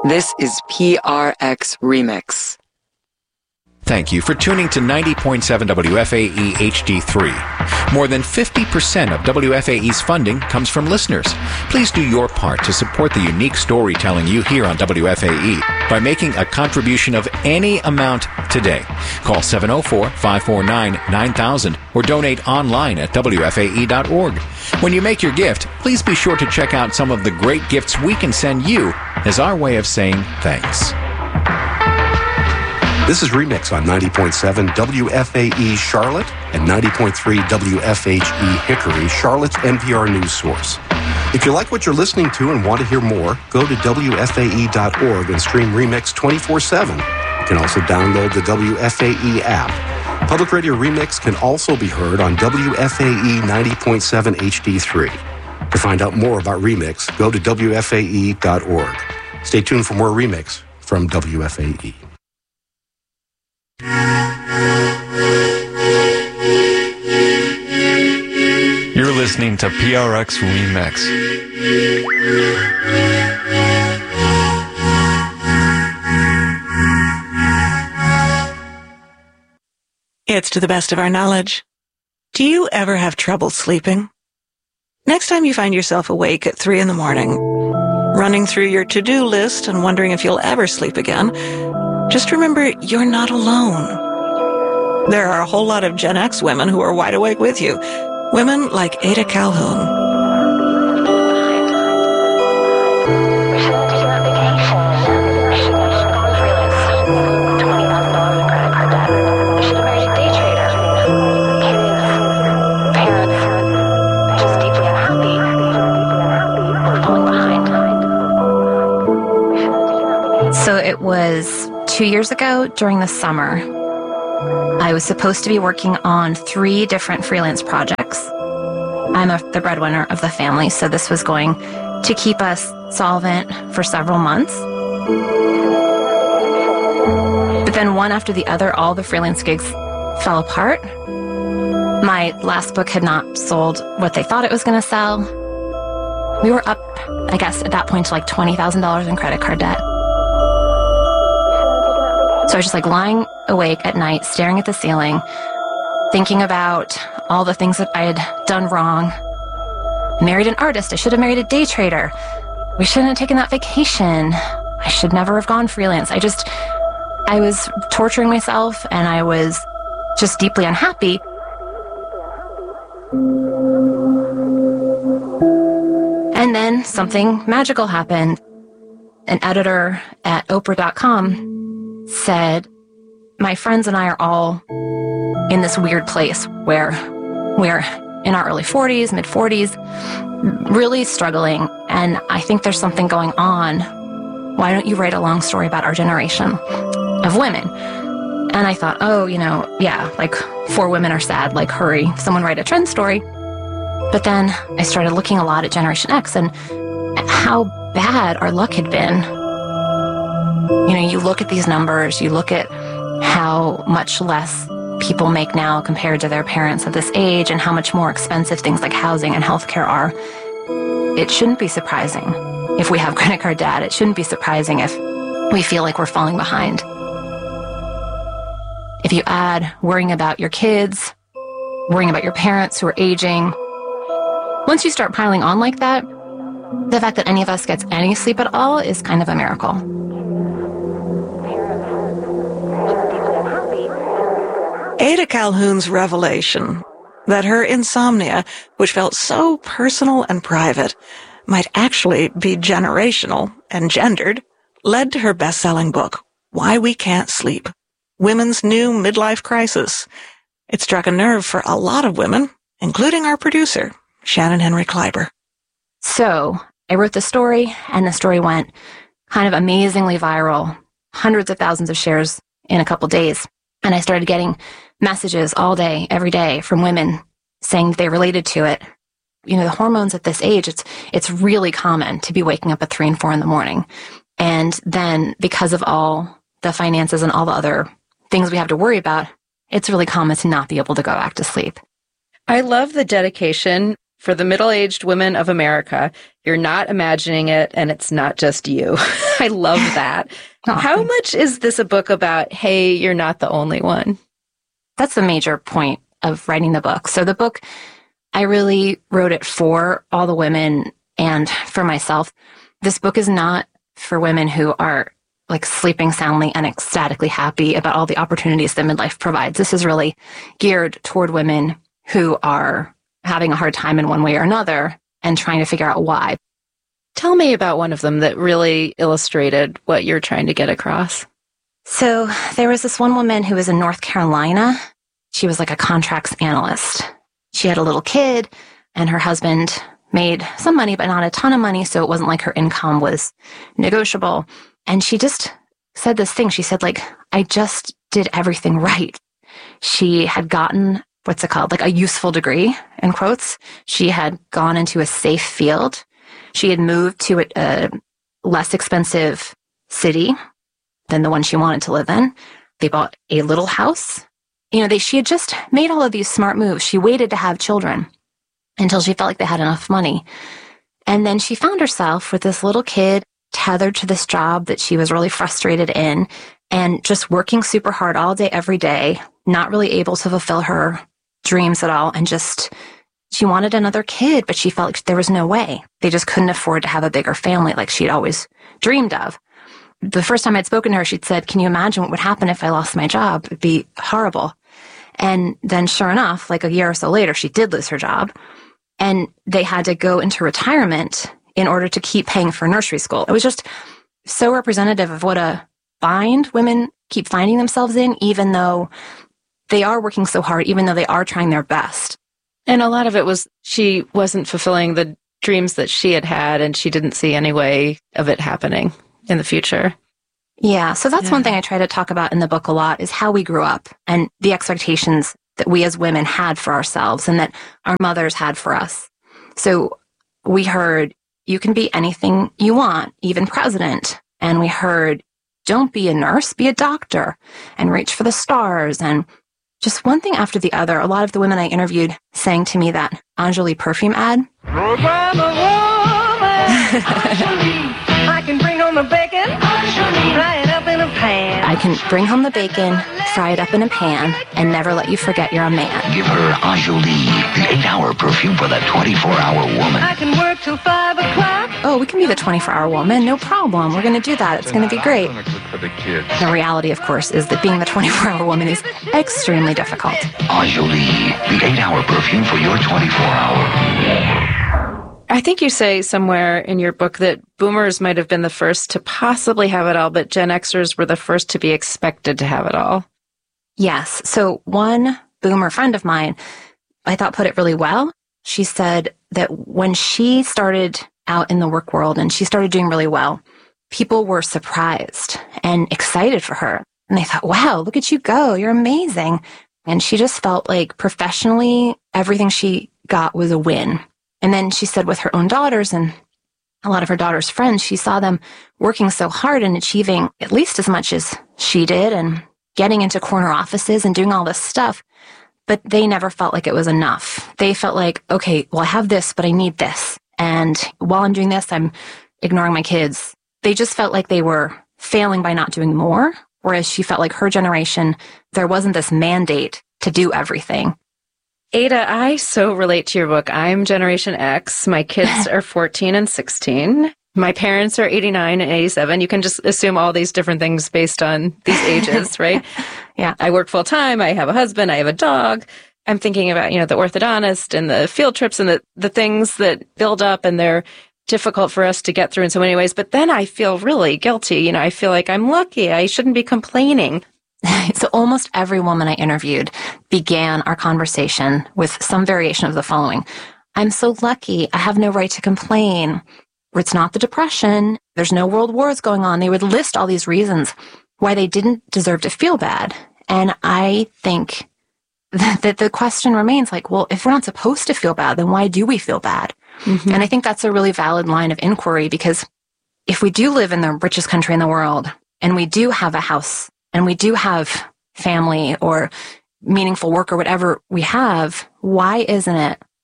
This is PRX Remix. Thank you for tuning to 90.7 WFAE HD3. More than 50% of WFAE's funding comes from listeners. Please do your part to support the unique storytelling you hear on WFAE by making a contribution of any amount today. Call 704-549-9000 or donate online at WFAE.org. When you make your gift, please be sure to check out some of the great gifts we can send you as our way of saying thanks. This is Remix on 90.7 WFAE Charlotte and 90.3 WFHE Hickory, Charlotte's NPR news source. If you like what you're listening to and want to hear more, go to WFAE.org and stream Remix 24/7. You can also download the WFAE app. Public Radio Remix can also be heard on WFAE 90.7 HD3. To find out more about Remix, go to WFAE.org. Stay tuned for more Remix from WFAE. You're listening to PRX Remix. It's to the best of our knowledge. Do you ever have trouble sleeping? Next time you find yourself awake at 3 a.m, running through your to-do list and wondering if you'll ever sleep again, just remember you're not alone. There are a whole lot of Gen X women who are wide awake with you. Women like Ada Calhoun. So it was 2 years ago during the summer. I was supposed to be working on 3 different freelance projects. I'm the breadwinner of the family, so this was going to keep us solvent for several months. But then one after the other, all the freelance gigs fell apart. My last book had not sold what they thought it was going to sell. We were up, I guess, at that point to like $20,000 in credit card debt. So I was just like lying awake at night, staring at the ceiling, thinking about all the things that I had done wrong. I married an artist. I should have married a day trader. We shouldn't have taken that vacation. I should never have gone freelance. I was torturing myself and I was just deeply unhappy. And then something magical happened. An editor at Oprah.com said, my friends and I are all in this weird place where we're in our early 40s, mid 40s, really struggling. And I think there's something going on. Why don't you write a long story about our generation of women? And I thought, like 4 women are sad, like hurry, someone write a trend story. But then I started looking a lot at Generation X and how bad our luck had been. You look at these numbers, you look at how much less people make now compared to their parents at this age and how much more expensive things like housing and healthcare are. It shouldn't be surprising if we have credit card debt. It shouldn't be surprising if we feel like we're falling behind. If you add worrying about your kids, worrying about your parents who are aging, once you start piling on like that, the fact that any of us gets any sleep at all is kind of a miracle. Ada Calhoun's revelation that her insomnia, which felt so personal and private, might actually be generational and gendered, led to her best-selling book, Why We Can't Sleep, Women's New Midlife Crisis. It struck a nerve for a lot of women, including our producer, Shannon Henry Kleiber. So I wrote the story, and the story went kind of amazingly viral, hundreds of thousands of shares in a couple days. And I started getting messages all day, every day from women saying that they related to it. The hormones at this age, it's really common to be waking up at 3 and 4 in the morning. And then because of all the finances and all the other things we have to worry about, it's really common to not be able to go back to sleep. I love the dedication for the middle-aged women of America. You're not imagining it, and it's not just you. I love that. How much is this a book about, hey, you're not the only one? That's a major point of writing the book. So the book, I really wrote it for all the women and for myself. This book is not for women who are like sleeping soundly and ecstatically happy about all the opportunities that midlife provides. This is really geared toward women who are having a hard time in one way or another and trying to figure out why. Tell me about one of them that really illustrated what you're trying to get across. So there was this one woman who was in North Carolina. She was like a contracts analyst. She had a little kid, and her husband made some money, but not a ton of money, so it wasn't like her income was negotiable. And she just said this thing. She said, like, I just did everything right. She had gotten, what's it called, like a useful degree, in quotes. She had gone into a safe field. She had moved to a less expensive city than the one she wanted to live in. They bought a little house. You know, she had just made all of these smart moves. She waited to have children until she felt like they had enough money. And then she found herself with this little kid tethered to this job that she was really frustrated in and just working super hard all day, every day, not really able to fulfill her dreams at all. And just, she wanted another kid, but she felt like there was no way. They just couldn't afford to have a bigger family like she'd always dreamed of. The first time I'd spoken to her, she'd said, can you imagine what would happen if I lost my job? It'd be horrible. And then sure enough, like a year or so later, she did lose her job. And they had to go into retirement in order to keep paying for nursery school. It was just so representative of what a bind women keep finding themselves in, even though they are working so hard, even though they are trying their best. And a lot of it was she wasn't fulfilling the dreams that she had had, and she didn't see any way of it happening in the future. Yeah, so that's one thing I try to talk about in the book a lot, is how we grew up and the expectations that we as women had for ourselves and that our mothers had for us. So we heard, you can be anything you want, even president. And we heard, don't be a nurse, be a doctor and reach for the stars. And just one thing after the other, a lot of the women I interviewed saying to me that Enjoli perfume ad. I can bring home the bacon, fry it up in a pan. I can bring home the bacon, fry it up in a pan, and never let you forget you're a man. Give her Enjoli, the 8-hour perfume for that 24-hour woman. I can work till 5 o'clock. Oh, we can be the 24-hour woman, no problem. We're going to do that. It's going to be great. The reality, of course, is that being the 24-hour woman is extremely difficult. Enjoli, the 8-hour perfume for your 24-hour. I think you say somewhere in your book that boomers might have been the first to possibly have it all, but Gen Xers were the first to be expected to have it all. Yes. So one boomer friend of mine, I thought, put it really well. She said that when she started out in the work world and she started doing really well, people were surprised and excited for her. And they thought, wow, look at you go. You're amazing. And she just felt like professionally, everything she got was a win. And then she said with her own daughters and a lot of her daughter's friends, she saw them working so hard and achieving at least as much as she did and getting into corner offices and doing all this stuff. But they never felt like it was enough. They felt like, okay, well, I have this, but I need this. And while I'm doing this, I'm ignoring my kids. They just felt like they were failing by not doing more. Whereas she felt like her generation, there wasn't this mandate to do everything. Ada, I so relate to your book. I'm Generation X. My kids are 14 and 16. My parents are 89 and 87. You can just assume all these different things based on these ages, right? Yeah. I work full time. I have a husband. I have a dog. I'm thinking about, the orthodontist and the field trips and the things that build up, and they're difficult for us to get through in so many ways. But then I feel really guilty. I feel like I'm lucky. I shouldn't be complaining. So almost every woman I interviewed began our conversation with some variation of the following. I'm so lucky. I have no right to complain. Or it's not the Depression. There's no world wars going on. They would list all these reasons why they didn't deserve to feel bad. And I think that the question remains like, well, if we're not supposed to feel bad, then why do we feel bad? Mm-hmm. And I think that's a really valid line of inquiry, because if we do live in the richest country in the world and we do have a house and we do have family or meaningful work or whatever we have, why isn't it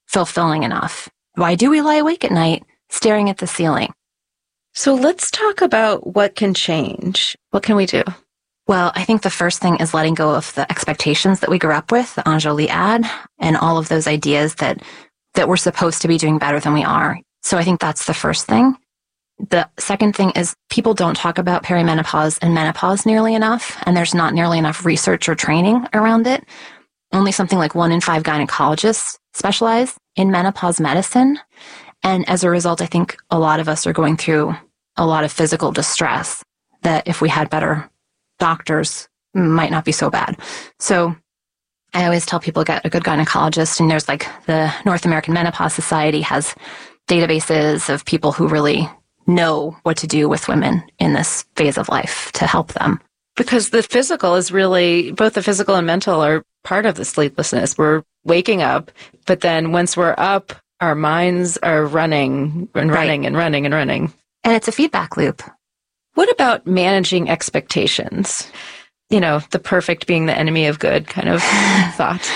fulfilling enough? Why do we lie awake at night staring at the ceiling? So let's talk about what can change. What can we do? Well, I think the first thing is letting go of the expectations that we grew up with, the Anjali ad, and all of those ideas that we're supposed to be doing better than we are. So I think that's the first thing. The second thing is people don't talk about perimenopause and menopause nearly enough, and there's not nearly enough research or training around it. Only something like 1 in 5 gynecologists specialize in menopause medicine. And as a result, I think a lot of us are going through a lot of physical distress that if we had better doctors might not be so bad. So I always tell people get a good gynecologist, and there's like the North American Menopause Society has databases of people who really know what to do with women in this phase of life to help them. Because the physical is really, both the physical and mental are part of the sleeplessness. We're waking up, but then once we're up, our minds are running and running and running and running. And it's a feedback loop. What about managing expectations? You know, the perfect being the enemy of good kind of thought.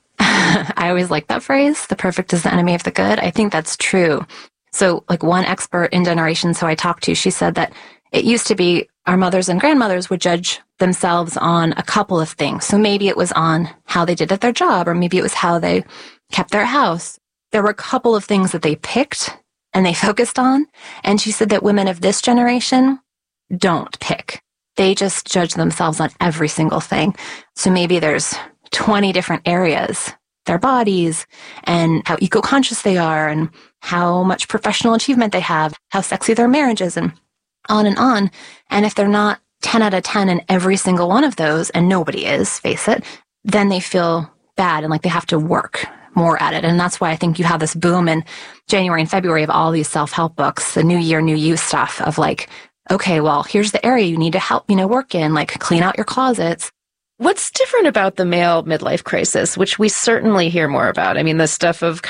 I always like that phrase, the perfect is the enemy of the good. I think that's true. So like one expert in generations who I talked to, she said that it used to be our mothers and grandmothers would judge themselves on a couple of things. So maybe it was on how they did at their job, or maybe it was how they kept their house. There were a couple of things that they picked and they focused on. And she said that women of this generation don't pick. They just judge themselves on every single thing. So maybe there's 20 different areas, their bodies and how eco-conscious they are and how much professional achievement they have, how sexy their marriage is, and on and on. And if they're not 10 out of 10 in every single one of those, and nobody is, face it, then they feel bad and like they have to work more at it. And that's why I think you have this boom in January and February of all these self-help books, the new year, new you stuff of like, okay, well, here's the area you need to help, work in, like clean out your closets. What's different about the male midlife crisis, which we certainly hear more about? I mean, the stuff of